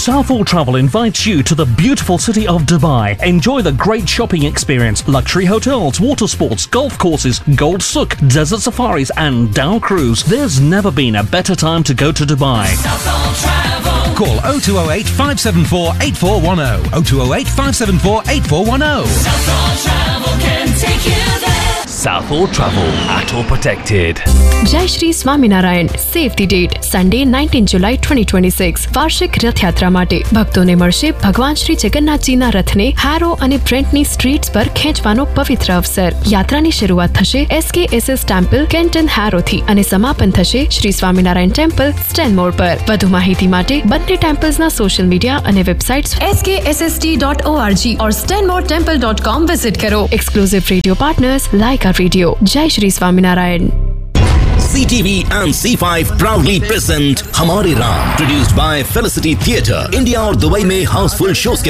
Southall Travel invites you to the beautiful city of Dubai. Enjoy the great shopping experience, luxury hotels, water sports, golf courses, Gold Souk, desert safaris and Dow Cruise. There's never been a better time to go to Dubai. Southall Travel. Call 0208 574 8410. 0208 574 8410. Southall Travel can take you there. Southall Travel, ATO protected. जय श्री સ્વામિનારાયણ સેવ the date Sunday 19 જુલાઈ 2026 વાર્ષિક રથયાત્રા માટે ભક્તોને મળશે ભગવાન શ્રી જગન્નાથજીના રથને હેરો અને બ્રેન્ટની streets પર ખેંચવાનો પવિત્ર અવસર. યાત્રાની શરૂઆત થશે SKSS ટેમ્પલ કેન્ટન હેરોથી અને સમાપન થશે શ્રી સ્વામિનારાયણ ટેમ્પલ સ્ટેનમોર પર. વધુ માહિતી માટે બંને ટેમ્પલ્સના સોશિયલ મીડિયા અને વેબસાઇટ્સ skSST.org और stanmoretemple.com વિઝિટ કરો. Exclusive radio partners લાઇકા radio. જય Shri Swaminarayan. CTV and C5 proudly present हमारे Ram, produced by Felicity Theatre. India और दुबई में हाउसफुल शोज